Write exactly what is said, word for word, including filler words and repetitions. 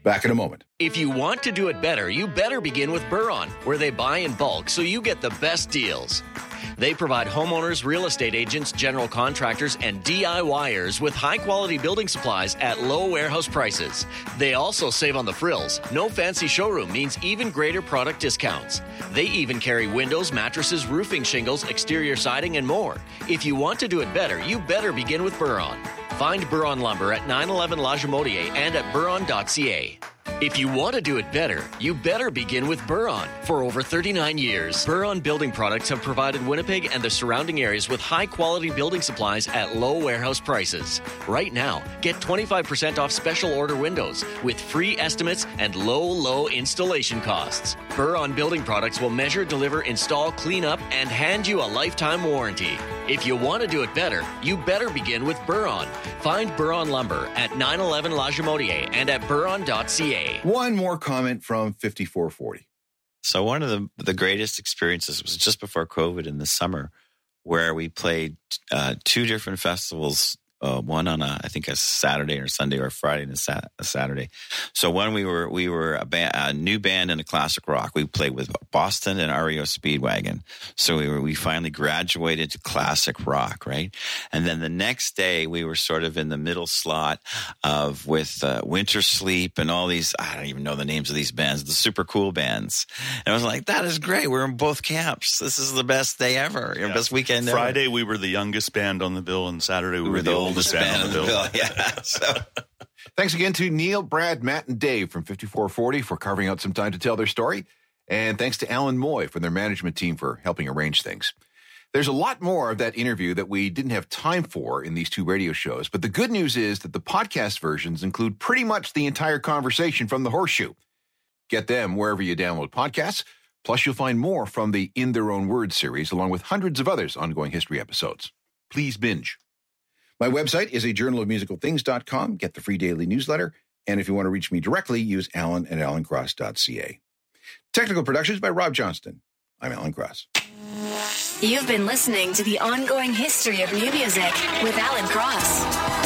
Back in a moment. If you want to do it better, you better begin with Buron, where they buy in bulk so you get the best deals. They provide homeowners, real estate agents, general contractors, and DIYers with high-quality building supplies at low warehouse prices. They also save on the frills. No fancy showroom means even greater product discounts. They even carry windows, mattresses, roofing shingles, exterior siding, and more. If you want to do it better, you better begin with Buron. Find Buron Lumber at nine eleven La Jamodier and at buron dot c a. If you want to do it better, you better begin with Buron. For over thirty-nine years, Buron Building Products have provided Winnipeg and the surrounding areas with high-quality building supplies at low warehouse prices. Right now, get twenty-five percent off special order windows with free estimates and low, low installation costs. Buron Building Products will measure, deliver, install, clean up, and hand you a lifetime warranty. If you want to do it better, you better begin with Buron. Find Buron Lumber at nine eleven La Jamodier and at buron dot c a. One more comment from fifty-four forty. So one of the, the greatest experiences was just before COVID in the summer, where we played uh, two different festivals, uh, one on a, I think a Saturday or Sunday or Friday and a, sat- a Saturday. So one we were we were a, ba- a new band in a classic rock. We played with Boston and R E O Speedwagon. So we were we finally graduated to classic rock, right? And then the next day we were sort of in the middle slot of with uh, Winter Sleep and all these, I don't even know the names of these bands, the super cool bands. And I was like, that is great. We're in both camps. This is the best day ever. Your yeah. best weekend ever. Friday we were the youngest band on the bill, and Saturday we, we were, were the, the oldest, oldest band, band on the bill. bill. Yeah. So. Thanks again to Neil, Brad, Matt, and Dave from fifty-four forty for carving out some time to tell their story. And thanks to Alan Moy from their management team for helping arrange things. There's a lot more of that interview that we didn't have time for in these two radio shows, but the good news is that the podcast versions include pretty much the entire conversation from the Horseshoe. Get them wherever you download podcasts, plus you'll find more from the In Their Own Words series, along with hundreds of others ongoing history episodes. Please binge. My website is a journal of musical things dot com. Get the free daily newsletter. And if you want to reach me directly, use alan at alan cross dot c a. Technical productions by Rob Johnston. I'm Alan Cross. You've been listening to The Ongoing History of New Music with Alan Cross.